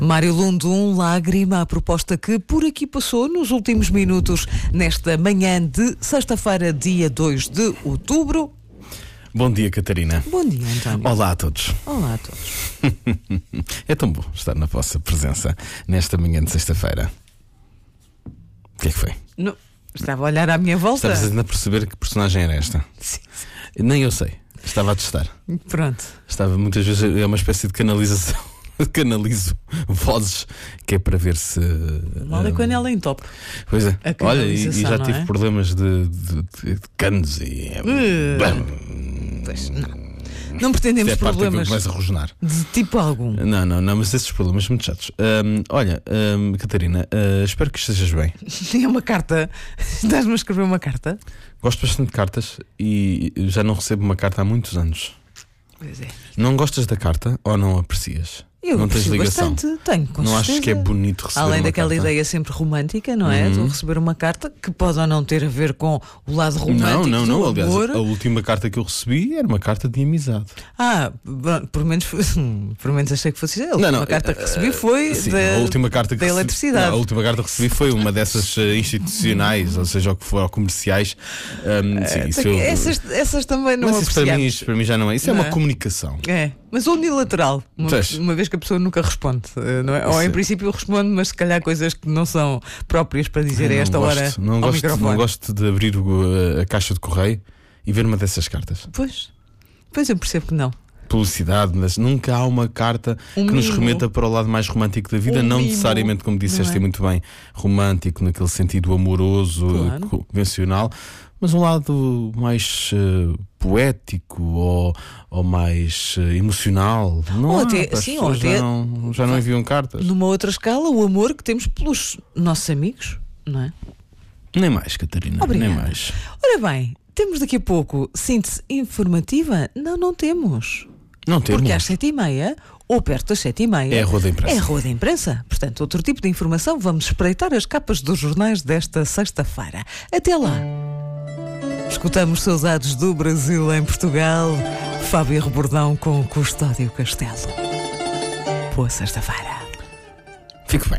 Mário Lundum, Lágrima, a proposta que por aqui passou nos últimos minutos, nesta manhã de sexta-feira, dia 2 de outubro. Bom dia, Catarina. Bom dia, António. Olá a todos. Olá a todos. É tão bom estar na vossa presença nesta manhã de sexta-feira. O que é que foi? Não, estava a olhar à minha volta. Estavas ainda a perceber que personagem era esta? Sim. Nem eu sei. Estava a testar. Pronto. Estava muitas vezes, é uma espécie de canalização. Canalizo vozes que é para ver se. Mal é quando ela é em top. Pois é. A Olha, e já canalização, tive não é? problemas de canos e. Pois, não. Não pretendemos É a parte que eu problemas começo a rosnar. de tipo algum. Não, mas esses problemas são muito chatos. Olha, Catarina, espero que estejas bem. É uma carta. Estás-me a escrever uma carta? Gosto bastante de cartas e já não recebo uma carta há muitos anos. Pois é. Não gostas da carta ou não aprecias? Eu não tens aprecio ligação? bastante, tenho, com Não certeza. achas que é bonito receber Além uma daquela carta? ideia sempre romântica, não é? De eu receber uma carta que pode ou não ter a ver com o lado romântico Não. do Aliás, amor. a última carta que eu recebi era uma carta de amizade. Por menos achei que fosse a última carta que recebi foi Sim, da, a última carta que da recebi, eletricidade. não, a última carta que recebi foi uma dessas institucionais, ou seja, o que for, ou comerciais. Sim, isso Essas também não mas apreciamos. isso para mim já não é. Isso é Não uma é? comunicação. É, mas unilateral, uma vez que a pessoa nunca responde, não é? Ou em princípio responde, mas se calhar coisas que não são próprias para dizer a esta hora ao microfone. Não gosto de abrir a caixa de correio e ver uma dessas cartas. Pois eu percebo que não. Publicidade, mas nunca há uma carta que nos mimo. remeta para o lado mais romântico da vida, não Mimo, necessariamente, como disseste não é? muito bem, romântico naquele sentido amoroso, Claro. convencional, mas um lado mais poético ou mais emocional. Não Ou há, até- as sim, pessoas ou até- já não enviam cartas. Numa outra escala, o amor que temos pelos nossos amigos, não é? Nem mais, Catarina, Obrigada. nem mais. Ora bem, temos daqui a pouco síntese informativa? Não temos. Não temos. Porque às 7h30, ou perto das 7h30, É a Rua da Imprensa. É a Rua da Imprensa. Portanto, outro tipo de informação, vamos espreitar as capas dos jornais desta sexta-feira. Até lá. Escutamos Saudades do Brasil em Portugal. Fábio Rebordão com Custódio Castelo. Boa sexta-feira. Fique bem.